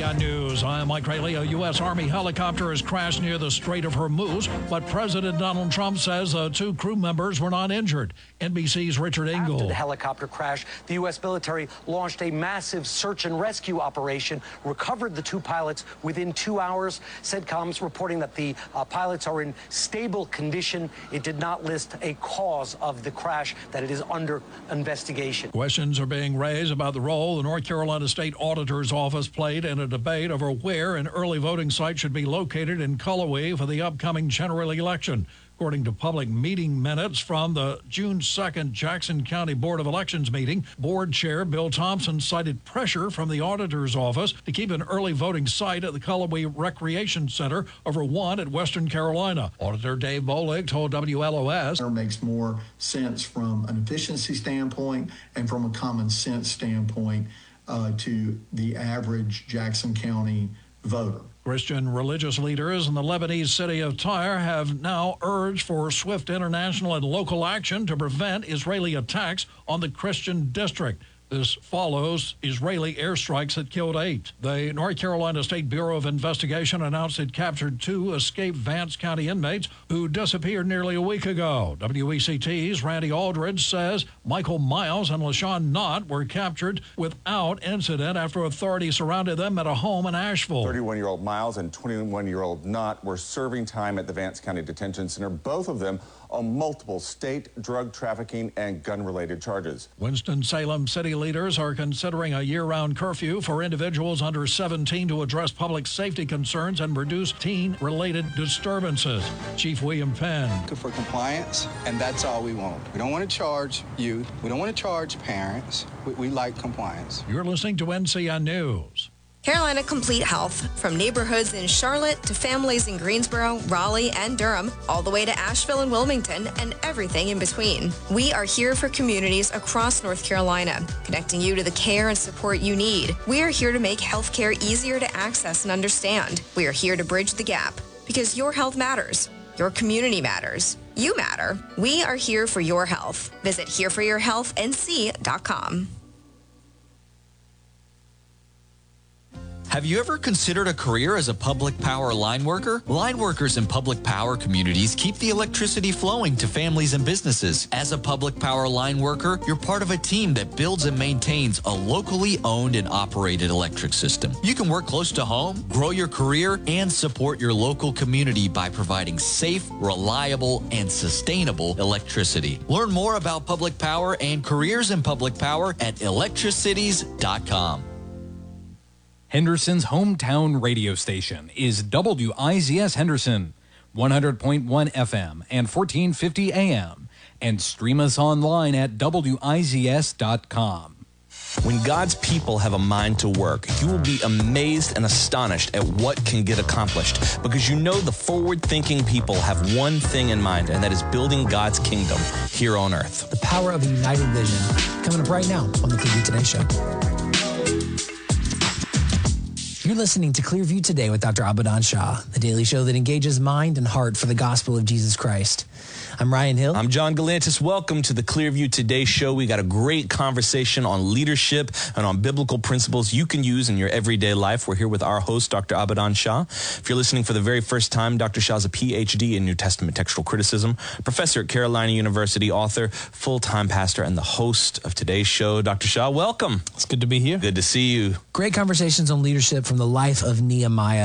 NCI News. I'm Mike Rayleigh. A U.S. Army helicopter has crashed near the Strait of Hormuz, but President Donald Trump says the two crew members were not injured. NBC's Richard Engel. After the helicopter crash, the U.S. military launched a massive search and rescue operation, recovered the two pilots within 2 hours. CENTCOM's reporting that the pilots are in stable condition. It did not list a cause of the crash, that it is under investigation. Questions are being raised about the role the North Carolina State Auditor's Office played in a debate over where an early voting site should be located in Cullowhee for the upcoming general election. According to public meeting minutes from the June 2nd Jackson County Board of Elections meeting, Board Chair Bill Thompson cited pressure from the auditor's office to keep an early voting site at the Cullowhee Recreation Center over one at Western Carolina. Auditor Dave Bolig told WLOS. It makes more sense from an efficiency standpoint and from a common sense standpoint to the average Jackson County voter. Christian religious leaders in the Lebanese city of Tyre have now urged for swift international and local action to prevent Israeli attacks on the Christian district. This follows Israeli airstrikes that killed 8. The North Carolina State Bureau of Investigation announced it captured 2 escaped Vance County inmates who disappeared nearly a week ago. WECT's Randy Aldridge says Michael Miles and LaShawn Knott were captured without incident after authorities surrounded them at a home in Asheville. 31-year-old Miles and 21-year-old Knott were serving time at the Vance County Detention Center, both of them on multiple state drug trafficking and gun-related charges. Winston-Salem city leaders are considering a year-round curfew for individuals under 17 to address public safety concerns and reduce teen-related disturbances. Chief William Penn. For compliance, and that's all we want. We don't want to charge youth. We don't want to charge parents. We like compliance. You're listening to NCI News. Carolina Complete Health. From neighborhoods in Charlotte to families in Greensboro, Raleigh, and Durham, all the way to Asheville and Wilmington, and everything in between. We are here for communities across North Carolina, connecting you to the care and support you need. We are here to make healthcare easier to access and understand. We are here to bridge the gap, because your health matters. Your community matters. You matter. We are here for your health. Visit hereforyourhealthnc.com. Have you ever considered a career as a public power line worker? Line workers in public power communities keep the electricity flowing to families and businesses. As a public power line worker, you're part of a team that builds and maintains a locally owned and operated electric system. You can work close to home, grow your career, and support your local community by providing safe, reliable, and sustainable electricity. Learn more about public power and careers in public power at electricities.com. Henderson's hometown radio station is WIZS Henderson, 100.1 FM and 1450 AM, and stream us online at WIZS.com. When God's people have a mind to work, you will be amazed and astonished at what can get accomplished, because you know the forward-thinking people have one thing in mind, and that is building God's kingdom here on earth. The power of a united vision, coming up right now on the Clearview Today Show. You're listening to Clearview Today with Dr. Abadan Shah, the daily show that engages mind and heart for the gospel of Jesus Christ. I'm Ryan Hill. I'm John Galantis. Welcome to the Clearview Today Show. We got a great conversation on leadership and on biblical principles you can use in your everyday life. We're here with our host, Dr. Abadan Shah. If you're listening for the very first time, Dr. Shah is a PhD in New Testament textual criticism, professor at Carolina University, author, full-time pastor, and the host of today's show. Dr. Shah, welcome. It's good to be here. Good to see you. Great conversations on leadership from the life of Nehemiah.